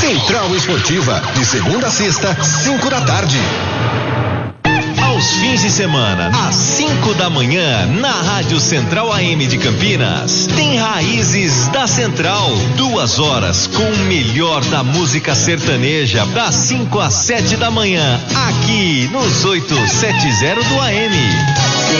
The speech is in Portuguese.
Central Esportiva, de segunda a sexta, 5 da tarde. Aos fins de semana, às 5 da manhã, na Rádio Central AM de Campinas, tem Raízes da Central. 2 horas com o melhor da música sertaneja, das 5 às 7 da manhã, aqui nos 870 do AM.